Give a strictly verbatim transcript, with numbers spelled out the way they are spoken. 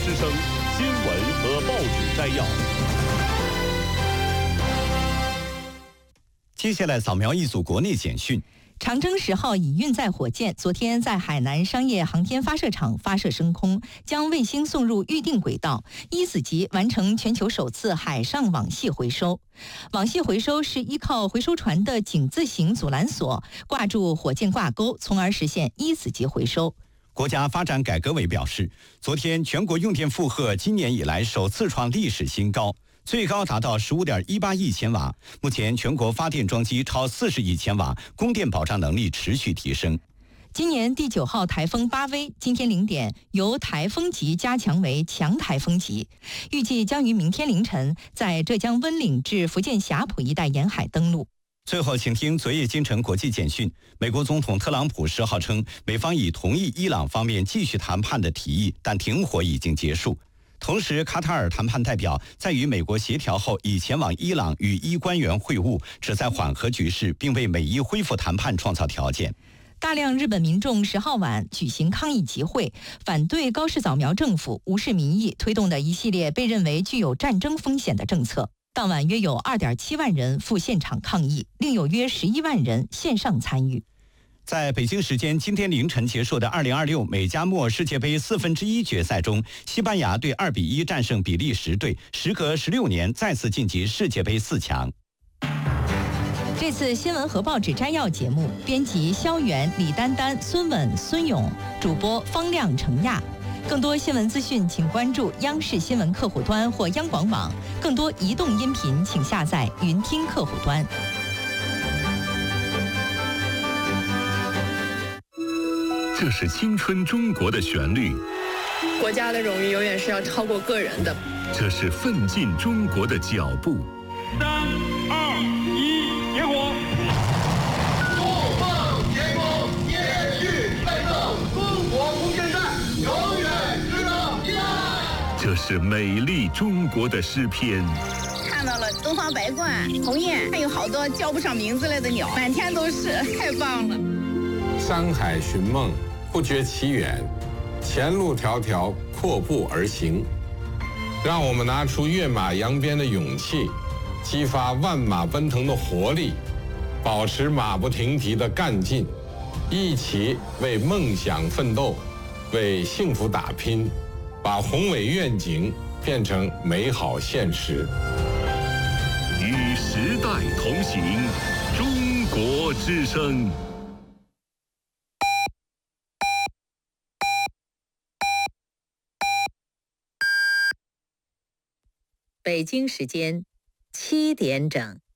之声新闻和报纸摘要。 接下来扫描一组国内简讯。 长征十号乙运载火箭昨天在海南商业航天发射场发射升空，将卫星送入预定轨道，一子级完成全球首次海上网系回收。网系回收是依靠回收船的井字形阻拦索挂住火箭挂钩，从而实现一子级回收。 国家发展改革委表示，昨天全国用电负荷今年以来首次创历史新高，最高达到 十五点一八亿千瓦。目前全国发电装机超四十亿千瓦，供电保障能力持续提升。 今年第九号台风巴威今天零点由台风级加强为强台风级，预计将于明天凌晨在浙江温岭至福建霞浦一带沿海登陆。 最后，请听昨夜今晨国际简讯。美国总统特朗普十号称，美方已同意伊朗方面继续谈判的提议，但停火已经结束。同时，卡塔尔谈判代表在与美国协调后，已前往伊朗与伊官员会晤，旨在缓和局势，并为美伊恢复谈判创造条件。 大量日本民众十号晚举行抗议集会，反对高市早苗政府无视民意推动的一系列被认为具有战争风险的政策。当晚约有 二点七万人赴现场抗议，另有约十一万人线上参与。 在北京时间今天凌晨结束的二零二六美加墨世界杯四分之一决赛中，西班牙队二比一战胜比利时队，时隔十六年再次晋级世界杯四强。 这次新闻和报纸摘要节目，编辑肖元、李丹丹、孙稳、孙勇，主播方亮、程亚。更多新闻资讯，请关注央视新闻客户端或央广网。更多移动音频，请下载云听客户端。 这是青春中国的旋律， 国家的荣誉永远是要超过个人的。 这是奋进中国的脚步。 三二一，点火！ 怒放天空，延续奋斗，中国无限战，永远值得期待。 这是美丽中国的诗篇。 看到了东方白鹳、鸿雁，还有好多叫不上名字来的鸟，满天都是，太棒了。 山海寻梦，不觉其远，前路迢迢，阔步而行。让我们拿出跃马扬鞭的勇气，激发万马奔腾的活力，保持马不停蹄的干劲，一起为梦想奋斗，为幸福打拼，把宏伟愿景变成美好现实。 与时代同行，中国之声。 北京时间七点整。